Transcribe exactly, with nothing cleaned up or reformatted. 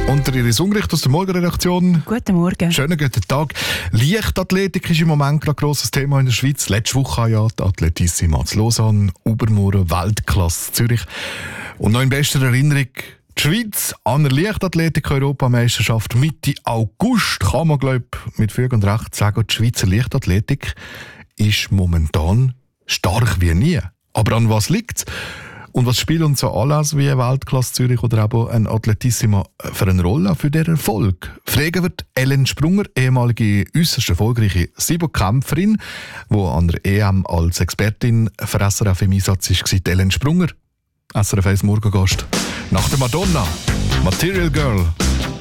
Und der Iris Ungricht aus der Morgenredaktion. Guten Morgen. Schönen guten Tag. Leichtathletik ist im Moment gerade ein grosses Thema in der Schweiz. Letzte Woche ja die Athletissima zu Lausanne, Obermoor, Weltklasse Zürich. Und noch in bester Erinnerung die Schweiz an der Leichtathletik-Europameisterschaft Mitte August. Kann man, glaube ich, mit Fug und Recht sagen, die Schweizer Leichtathletik ist momentan stark wie nie. Aber an was liegt es? Und was spielt uns so Anlässe wie eine Weltklasse Zürich oder eben ein Athletissima für eine Rolle für den Erfolg? Fragen wird Ellen Sprunger, ehemalige äußerst erfolgreiche Sibo-Kämpferin, die an der E M als Expertin für S R F im Einsatz war. Ellen Sprunger, S R F eins Morgengast. Nach der Madonna, Material Girl.